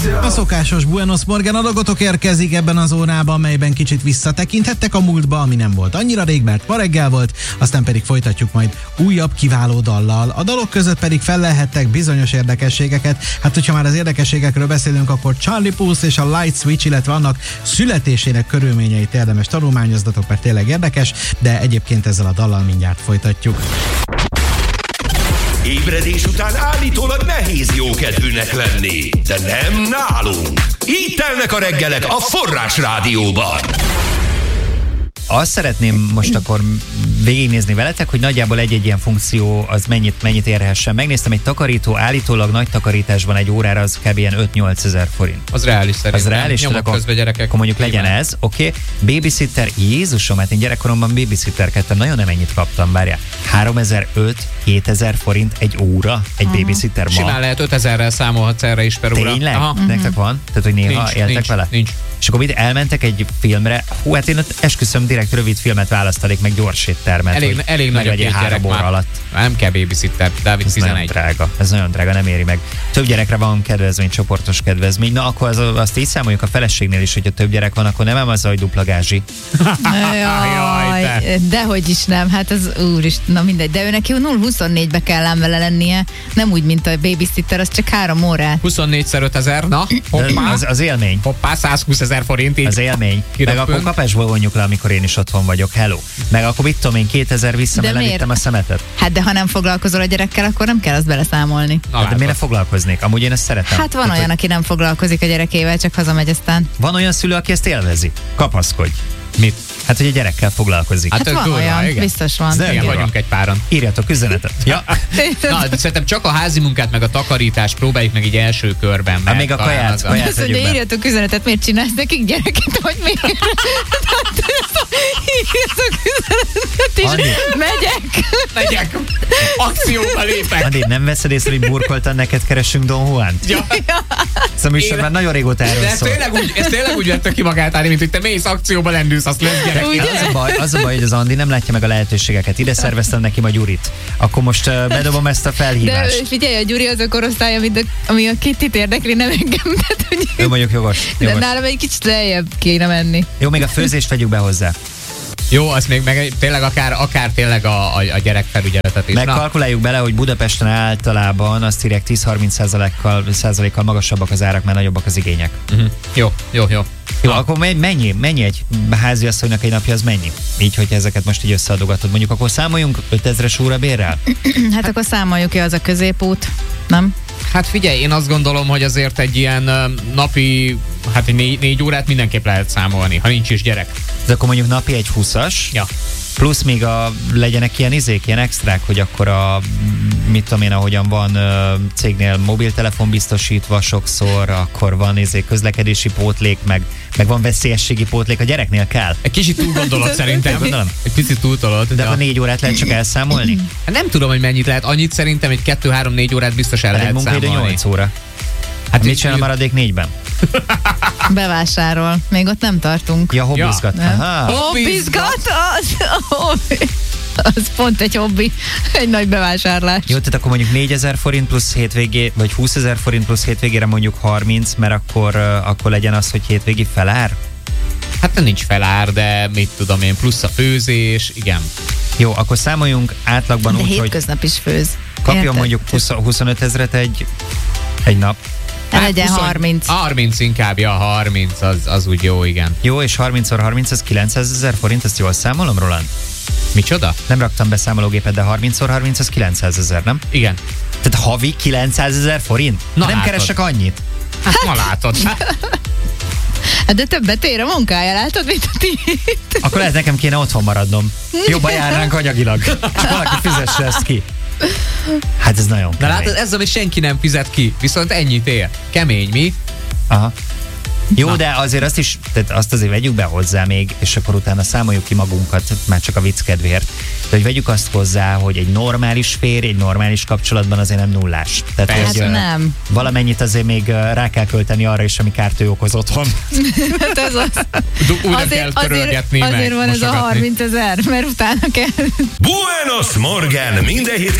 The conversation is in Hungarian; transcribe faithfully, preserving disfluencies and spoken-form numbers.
A szokásos Buenos Morgan adagotok érkezik ebben az órában, melyben kicsit visszatekinthettek a múltba, ami nem volt annyira rég, mert ma reggel volt, aztán pedig folytatjuk majd újabb kiváló dallal. A dalok között pedig fellelhettek bizonyos érdekességeket. Hát, hogyha már az érdekességekről beszélünk, akkor Charlie Puth és a Light Switch, illetve annak születésének körülményeit érdemes tanulmányozzatok, mert tényleg érdekes, de egyébként ezzel a dallal mindjárt folytatjuk. Ébredés után állítólag nehéz jókedvűnek lenni, de nem nálunk. Így telnek a reggelek a Forrás Rádióban. Azt szeretném most akkor végignézni veletek, hogy nagyjából egy-egy ilyen funkció az mennyit, mennyit érhessen. Megnéztem, egy takarító állítólag nagy takarításban egy órára az kb. Ilyen öt-nyolc ezer forint. Az reális szerintem. Az reális, nyomok akkor, közben gyerekek. Akkor mondjuk legyen Nyilván. ez, oké. Okay. Babysitter, Jézusom, hát én gyerekkoromban babysitterkedtem, nagyon nem ennyit kaptam, várjál. háromezer-öt-kétezer forint egy óra, egy uh-huh. babysitter ma. Simán lehet ötezerrel számolhatsz erre is per óra. Tényleg? Uh-huh. Nektek van? Tehát, hogy néha nincs, éltek nincs, vele? Nincs. És akkor mit elmentek egy filmre? Hú, hát én ott esküszöm, direkt rövid filmet választalék, meg gyors éttermet. Elég, elég nagy a két gyerek óra már. alatt. Nem kell babysitter, Dávid Ez tizenegy. nagyon drága. Ez nagyon drága, nem éri meg. Több gyerekre van kedvezmény, csoportos kedvezmény. Na, akkor az, azt így számoljuk a feleségnél is, hogyha több gyerek van, akkor nem az, hogy dupla gázsi. Jaj, dehogy is nem, hát az úr is, na mindegy, de ő neki nulla huszonnégybe kell ám vele lennie, nem úgy, mint a babysitter, az csak három órát. huszonnégyszer ötezer, na, hoppá, Az, az élmény. hoppá, százhúszezer forint így. Az élmény. Kiröpön. Meg akkor kapásból vonjuk le, amikor én is otthon vagyok. Hello. Meg akkor mit tudom én, kétezer vissza, De mert miért? levittem a szemetet. Hát de ha nem foglalkozol a gyerekkel, akkor nem kell azt beleszámolni. Na, Hát, de miért ne látod. foglalkoznék? Amúgy én ezt szeretem. Hát van Tehát, olyan, aki nem foglalkozik a gyerekével, csak hazamegy aztán. Van olyan szülő, aki ezt élvezi. Kapaszkodj. Mit? Hát, hogy a gyerekkel foglalkozik. Hát ez van durva, olyan, igen. biztos van. De- Igen, durva. vagyunk egy páran. Írjatok üzenetet. Ja. Na, de szerintem csak a házi munkát, meg a takarítást próbáljuk meg így első körben. Hát mert még a talán kaját, az a- kaját. Azt mondja, tegyük be. írjatok üzenetet, miért csinálsz nekik gyereket, vagy miért? Írjatok üzenetet is. Andi. Megyek. Megyek! Akcióba lépek! Andi, nem veszed észre, hogy burkoltan neked keresünk Don Juant? Ja. Ez a műsor Én- már nagyon régóta erről De ez szól. tényleg úgy, ez tényleg úgy vette ki magát, Ári, mint hogy te mész akcióba lendülsz, azt lesz gyerek. Ugye? Az a, baj, az a baj, hogy az Andi nem látja meg a lehetőségeket. Ide szerveztem neki ma Gyurit. Akkor most uh, bedobom ezt a De felhívást. figyelj, a Gyuri az a korosztály, amit a, ami a Kittit érdekli, nem engem. Tehát, hogy Ő mondjuk jogos. de jogos. nálam egy kicsit lejjebb kéne menni. Jó, még a főzést vegyük be hozzá. Jó, azt még meg tényleg akár, akár tényleg a, a, a gyerekfelügyeletet is. Na, Megkalkuláljuk bele, hogy Budapesten általában azt írják tíz-harminc százalékkal, százalékkal magasabbak az árak, mert nagyobbak az igények. uh-huh. Jó, jó, jó. Jó, akkor mennyi, mennyi egy háziasszonynak egy napja, az mennyi? Így, hogyha ezeket most így összeadogatod. Mondjuk akkor számoljunk ötezres óra bérrel? Hát akkor számoljuk ki, az a középút, nem? Hát figyelj, én azt gondolom, hogy azért egy ilyen ö, napi, hát egy négy, négy órát mindenképp lehet számolni, ha nincs is gyerek. Ez akkor mondjuk napi egy húszas, Ja. plusz még a, legyenek ilyen izék, ilyen extrák, hogy akkor a, mit tudom én, ahogyan van ö, cégnél mobiltelefon biztosítva sokszor, akkor van izé közlekedési pótlék, meg, meg van veszélyességi pótlék, a gyereknél kell. Egy kicsit túl gondolod szerintem. Gondolom. Egy picit túl tolod. De Ja. akkor négy órát lehet csak elszámolni? Hát nem tudom, hogy mennyit lehet. Annyit szerintem egy kettő-három-négy órát biztos el Hát egy lehet munkaidő számolni. nyolc óra. Hát Mit így- csinál a maradék négyben? Bevásárol. Még ott nem tartunk. Ja, hobbizgat. Ja. Aha. Hobbizgat? Az, hobbi. Az pont egy hobbi. Egy nagy bevásárlás. Jó, tehát akkor mondjuk négyezer forint plusz hétvégé, vagy húszezer forint plusz hétvégére mondjuk harminc, mert akkor, uh, akkor legyen az, hogy hétvégi felár? Hát nem nincs felár, de mit tudom én, plusz a főzés, igen. Jó, akkor számoljunk átlagban De úgy, hogy hétköznap is főz. kapjon Érted? mondjuk húsz, huszonöt ezret egy, egy nap. Hát legyen huszon- harminc. harminc inkább, ja, harminc, az, az úgy jó, igen. Jó, és harmincszor harminc, az kilencszázezer forint, ezt jól számolom, Roland? Micsoda? Nem raktam be számológépet, de harmincszor harminc, az kilencszázezer, nem? Igen. Tehát havi kilencszázezer forint? Na, nem látod. keresek annyit. Hát ma látod. Hát, Hát de többet ér a munkája, látod, mint a ti. Akkor lehet nekem kéne otthon maradnom. Jobban járnánk anyagilag. Valaki fizesse ezt ki. Hát ez nagyon na kemény. látod, ezzel is senki nem fizet ki, viszont ennyit ér. Kemény, mi? Aha. Jó, Na. de azért azt is, tehát azt azért vegyük be hozzá még, és akkor utána számoljuk ki magunkat, már csak a vicc kedvéért. De hogy vegyük azt hozzá, hogy egy normális férj, egy normális kapcsolatban azért nem nullás. Tehát, Persze. hogy, Hát ö, nem. valamennyit azért még ö, rá kell költeni arra is, ami kárt ő okoz otthon. Hát ez az. Du- Újra kell Azért, törölgetni, azért, meg azért van ez a mosogatni. harminc ezer, mert utána kell. Buenos Morgan minden hét